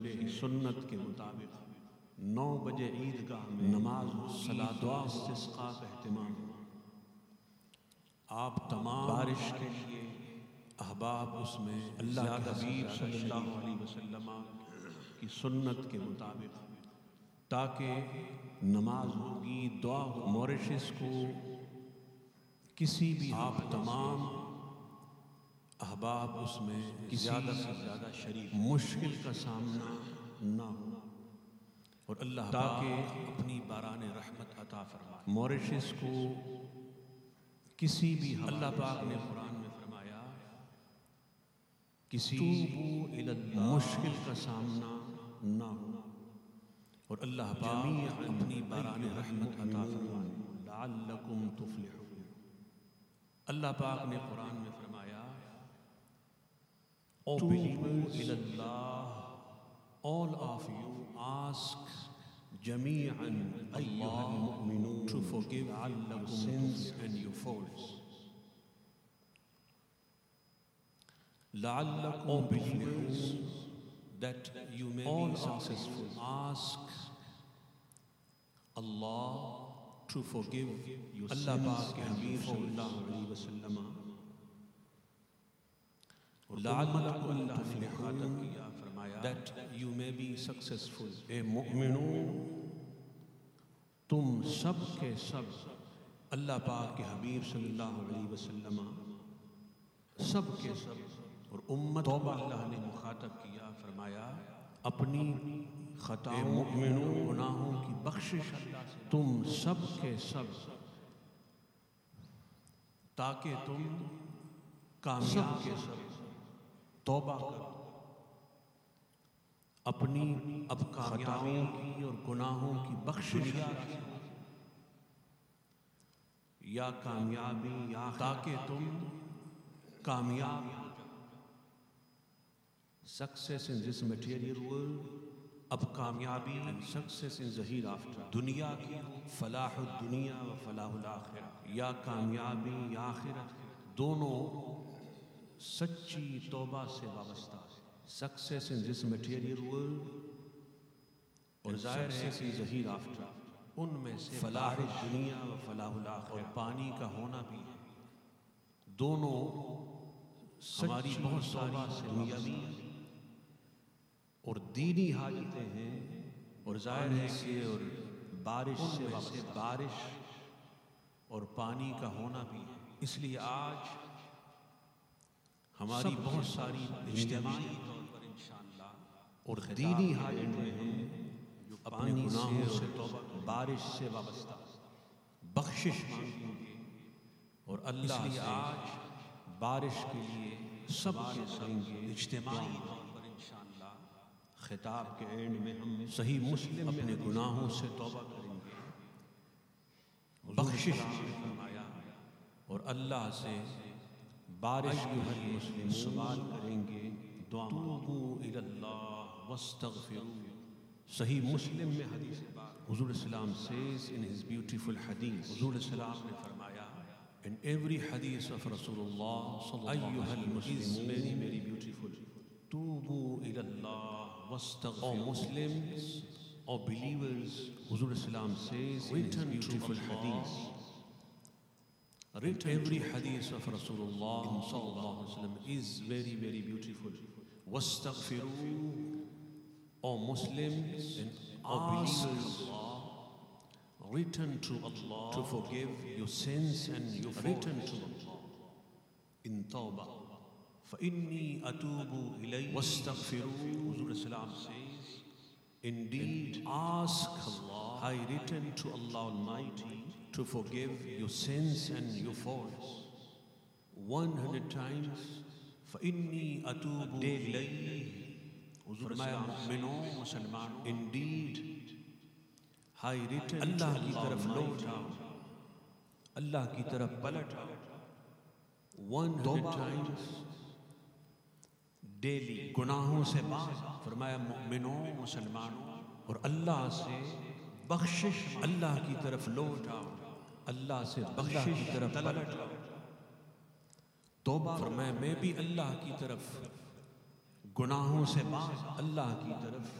सुन्नत के मुताबिक 9 बजे ईदगाह में नमाज सलात व इस्तिस्का का एहतमाम। आप तमाम बारिश के लिए अहबाब उसमें अल्लाह के हबीब सल्लल्लाहु अलैहि वसल्लम की सुन्नत के मुताबिक, ताकि नमाज होगी, दुआ मॉरिशस को किसी भी आप तमाम अहबाब उसमें ज़्यादा से ज़्यादा शरीक मुश्किल का सामना ना हो और अल्लाह ताकि अपनी बारान रहमत अता फरमाए। मॉरिशस को किसी भी अल्लाह पाक ने कुरान में फरमाया किसी मुश्किल का सामना ना हो और अल्लाह पाक अपनी बारान रहमत अता फरमाए। लअल्लकुम तुफ्लिहून। अल्लाह पाक ने कुरान में फरमाया O believers, all of you ask jami'an ayyuhal mu'minun to forgive your sins and your faults. La'allakum believers, that you may be successful. Ask Allah to forgive your sins and your faults. That you may be successful. ए मुमिनून, तुम सब के सब अल्लाह पाक के हबीब सल्लल्लाहु अलैहि वसल्लम सब के सब और उम्मत तौबा अल्लाह ने मुखातब किया, फरमाया अपनी खताओं मुमिनून गुनाहों की बख्शिश तुम सब के सब, ताकि तुम कामयाब के सब तौबा करो, अपनी अब खताओं की और गुनाहों की बख्शिश या कामयाबी या ताकि तुम कामयाब हो जाओ। Success in this material world, अब कामयाबी एंड सक्सेस इन द हियरआफ्टर, दुनिया की फलाह दुनिया व फलाहुल आखिरह, या कामयाबी या आखिरत, दोनों सच्ची तौबा से वाबस्ता है। Success in this material world और जाहिर है कि ज़हीर आफ्टर, उनमें से फलाह दुनिया व फलाहुल आखिरह और पानी का होना भी है। दोनों हमारी बहुत सारी दुनियावी और दीनी हाजतें हैं और जाहिर है कि और बारिश से वाबस्ता, बारिश और पानी का होना भी है। इसलिए आज हमारी बहुत सारी इज्तिमाई तौर पर इंशाअल्लाह और दीनी हाजतें हैं जो अपने गुनाहों से तौबा, बारिश से वाबस्ता बख्शिश मांगेंगे और अल्लाह से आज बारिश के लिए सब के करेंगे। इज्तिमाई तौर पर इंशाअल्लाह खिताब के एंड में हम सही मुस्लिम अपने गुनाहों से तौबा करेंगे, बख्शिश फरमाया और अल्लाह से बारिश की हर मुस्लिम सवाल करेंगे, दुआ तूबू इलल्लाह वस्तगफिरू। सही मुस्लिम में हदीस हुजूर सल्लल्लाहु अलैहि वसल्लम इन हिज ब्यूटीफुल हदीस, हुजूर सल्लल्लाहु ने फरमाया इन एवरी हदीस ऑफ रसूलुल्लाह सल्लल्लाहु अलैहि वसल्लम, वेरी वेरी ब्यूटीफुल, तूबू इलल्लाह वस्तगफिरू। ओ मुस्लिम्स और believers, हुजूर सल्लल्लाहु अलैहि वसल्लम इन हिज ब्यूटीफुल हदीस, every hadith of Rasulullah sallallahu alaihi wasallam is very very beautiful. Wastaghfiru, O Muslims and O believers, return to Allah to forgive your sins and your return to Allah in tawbah. Fa inni atubu ilayhi wastaghfiru. Huzur Salam says, indeed ask Allah, I return to Allah Almighty to forgive your sins and your faults 100 times. فإني أتوب إليه. फरमाया मुमिनों मुसलमानों, indeed I return अल्लाह की तरफ लौट आओ, अल्लाह की तरफ पलट आओ 100 times डेली, गुनाहों से बाज। फरमाया मुमिनों मुसलमानों और अल्लाह से बख्शिश, अल्लाह की तरफ लौट आओ, अल्लाह से बख्शिश की तरफ पलट आओ, तौबा। फरमाया मैं भी अल्लाह की तरफ गुनाहों से बाज अल्लाह की तरफ